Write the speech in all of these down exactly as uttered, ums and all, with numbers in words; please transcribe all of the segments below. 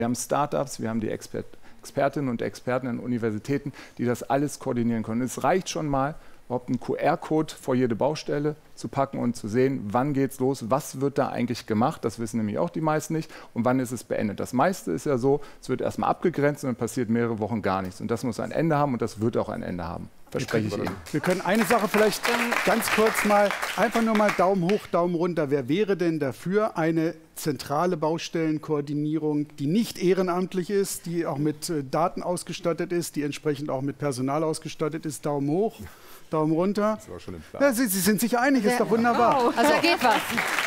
Wir haben Startups, wir haben die Expert Expertinnen und Experten an Universitäten, die das alles koordinieren können. Es reicht schon mal, überhaupt einen Q R-Code vor jede Baustelle zu packen und zu sehen, wann geht's los, was wird da eigentlich gemacht, das wissen nämlich auch die meisten nicht, und wann ist es beendet. Das meiste ist ja so, es wird erstmal abgegrenzt und dann passiert mehrere Wochen gar nichts. Und das muss ein Ende haben und das wird auch ein Ende haben. Verspreche ich Ihnen. Wir können eine Sache vielleicht ganz kurz mal, einfach nur mal Daumen hoch, Daumen runter. Wer wäre denn dafür eine zentrale Baustellenkoordinierung, die nicht ehrenamtlich ist, die auch mit äh, Daten ausgestattet ist, die entsprechend auch mit Personal ausgestattet ist? Daumen hoch, Daumen runter. Das war schon im Plan. Ja, Sie, Sie sind sich einig, ist doch wunderbar. Wow. Also da geht was.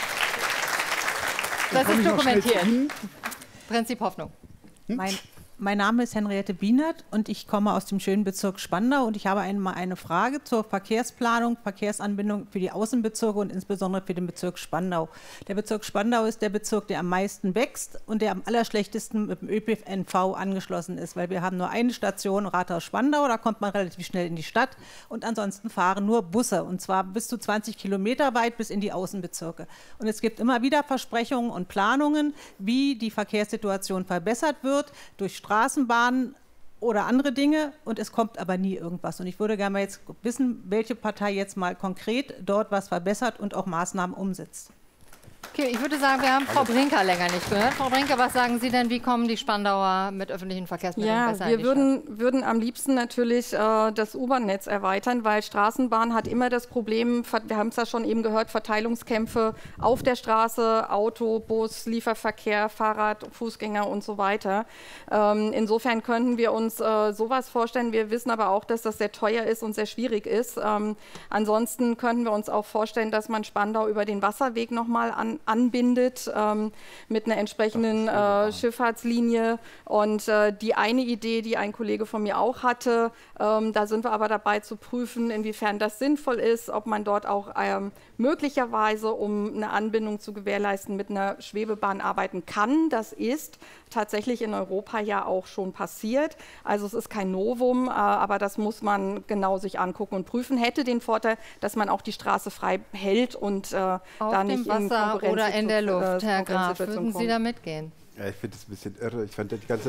Das ist dokumentiert. Prinzip Hoffnung. Hm? Mein Mein Name ist Henriette Bienert und ich komme aus dem schönen Bezirk Spandau und ich habe einmal eine Frage zur Verkehrsplanung, Verkehrsanbindung für die Außenbezirke und insbesondere für den Bezirk Spandau. Der Bezirk Spandau ist der Bezirk, der am meisten wächst und der am allerschlechtesten mit dem Ö P N V angeschlossen ist, weil wir haben nur eine Station, Rathaus Spandau, da kommt man relativ schnell in die Stadt und ansonsten fahren nur Busse und zwar bis zu zwanzig Kilometer weit bis in die Außenbezirke. Und es gibt immer wieder Versprechungen und Planungen, wie die Verkehrssituation verbessert wird durch Straßenbahnen oder andere Dinge und es kommt aber nie irgendwas. Und ich würde gerne mal jetzt wissen, welche Partei jetzt mal konkret dort was verbessert und auch Maßnahmen umsetzt. Okay, ich würde sagen, wir haben Frau Brinker länger nicht gehört. Frau Brinker, was sagen Sie denn, wie kommen die Spandauer mit öffentlichen Verkehrsmitteln ja, besser wir in die würden, Stadt? würden am liebsten natürlich äh, das U-Bahn-Netz erweitern, weil Straßenbahn hat immer das Problem, wir haben es ja schon eben gehört, Verteilungskämpfe auf der Straße, Auto, Bus, Lieferverkehr, Fahrrad, Fußgänger und so weiter. Ähm, insofern könnten wir uns äh, sowas vorstellen. Wir wissen aber auch, dass das sehr teuer ist und sehr schwierig ist. Ähm, ansonsten könnten wir uns auch vorstellen, dass man Spandau über den Wasserweg nochmal an anbindet ähm, mit einer entsprechenden äh, Schifffahrtslinie. Und äh, die eine Idee, die ein Kollege von mir auch hatte, ähm, da sind wir aber dabei zu prüfen, inwiefern das sinnvoll ist, ob man dort auch ähm, möglicherweise, um eine Anbindung zu gewährleisten, mit einer Schwebebahn arbeiten kann. Das ist tatsächlich in Europa ja auch schon passiert. Also es ist kein Novum, äh, aber das muss man genau sich angucken und prüfen. Hätte den Vorteil, dass man auch die Straße frei hält und äh, da nicht Auf dem Wasser in oder in der Luft, äh, Herr Graf, würden Sie da mitgehen? Ja, ich finde das ein bisschen irre. Ich fand die ganze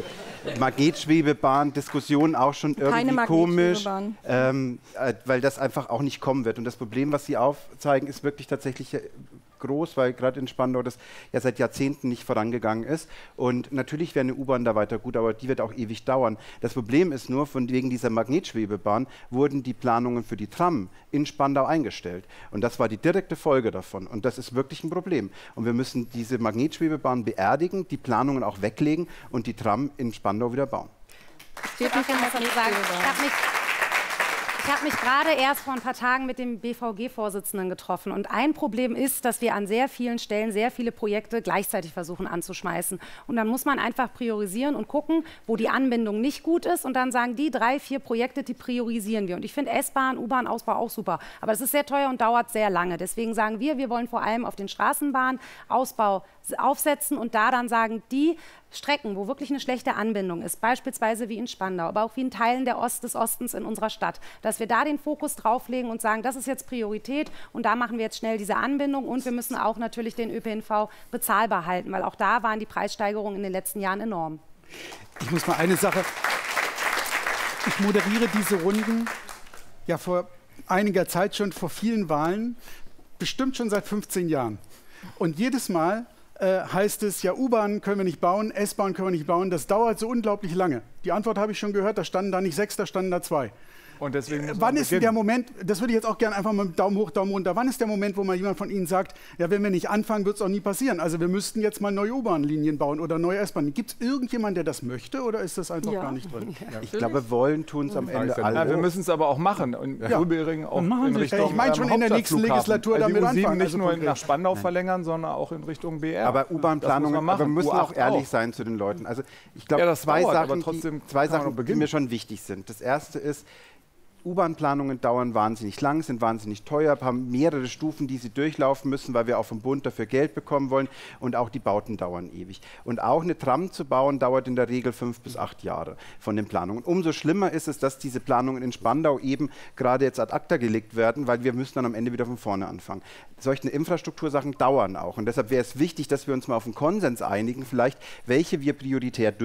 Magnetschwebebahn-Diskussion auch schon irgendwie komisch, ähm, äh, weil das einfach auch nicht kommen wird. Und das Problem, was Sie aufzeigen, ist wirklich tatsächlich groß, weil gerade in Spandau das ja seit Jahrzehnten nicht vorangegangen ist. Und natürlich wäre eine U-Bahn da weiter gut, aber die wird auch ewig dauern. Das Problem ist nur, von wegen dieser Magnetschwebebahn wurden die Planungen für die Tram in Spandau eingestellt. Und das war die direkte Folge davon. Und das ist wirklich ein Problem. Und wir müssen diese Magnetschwebebahn beerdigen, die Planungen auch weglegen und die Tram in Spandau wieder bauen. Ich habe mich Ich habe mich gerade erst vor ein paar Tagen mit dem B V G-Vorsitzenden getroffen. Und ein Problem ist, dass wir an sehr vielen Stellen sehr viele Projekte gleichzeitig versuchen anzuschmeißen. Und dann muss man einfach priorisieren und gucken, wo die Anbindung nicht gut ist. Und dann sagen, die drei, vier Projekte, die priorisieren wir. Und ich finde S-Bahn, U-Bahn-Ausbau auch super. Aber es ist sehr teuer und dauert sehr lange. Deswegen sagen wir, wir wollen vor allem auf den Straßenbahnausbau aufsetzen und da dann sagen, die Strecken, wo wirklich eine schlechte Anbindung ist, beispielsweise wie in Spandau, aber auch wie in Teilen der Ost des Ostens in unserer Stadt, dass wir da den Fokus drauflegen und sagen, das ist jetzt Priorität und da machen wir jetzt schnell diese Anbindung und wir müssen auch natürlich den Ö P N V bezahlbar halten, weil auch da waren die Preissteigerungen in den letzten Jahren enorm. Ich muss mal eine Sache, ich moderiere diese Runden ja vor einiger Zeit schon, vor vielen Wahlen, bestimmt schon seit fünfzehn Jahren. Und jedes Mal Äh, heißt es, ja, U-Bahn können wir nicht bauen, S-Bahn können wir nicht bauen, das dauert so unglaublich lange. Die Antwort habe ich schon gehört, da standen da nicht sechs, da standen da zwei. Und deswegen muss wann man ist der Moment, das würde ich jetzt auch gerne einfach mal mit Daumen hoch, Daumen runter, wann ist der Moment, wo mal jemand von Ihnen sagt, ja, wenn wir nicht anfangen, wird es auch nie passieren. Also wir müssten jetzt mal neue U-Bahn-Linien bauen oder neue S-Bahn. Gibt es irgendjemanden, der das möchte oder ist das einfach ja. gar nicht drin? Ja, ich glaube, wollen tun es am Ende alle. Ja, wir müssen es aber auch machen. Und ja. Übrigens auch in Richtung Ich meine schon in der nächsten Legislatur also damit die U sieben anfangen. nicht also nur konkret. nach Spandau verlängern, sondern auch in Richtung B R. Aber U-Bahn-Planungen, aber wir müssen auch ehrlich sein zu den Leuten. Also ich glaube, ja, das zwei dauert, Sachen, aber trotzdem die, zwei kann man Sachen noch die mir schon wichtig sind. Das erste ist, U-Bahn-Planungen dauern wahnsinnig lang, sind wahnsinnig teuer, haben mehrere Stufen, die sie durchlaufen müssen, weil wir auch vom Bund dafür Geld bekommen wollen und auch die Bauten dauern ewig. Und auch eine Tram zu bauen, dauert in der Regel fünf bis acht Jahre von den Planungen. Umso schlimmer ist es, dass diese Planungen in Spandau eben gerade jetzt ad acta gelegt werden, weil wir müssen dann am Ende wieder von vorne anfangen. Solche Infrastruktursachen dauern auch und deshalb wäre es wichtig, dass wir uns mal auf einen Konsens einigen, vielleicht welche wir prioritär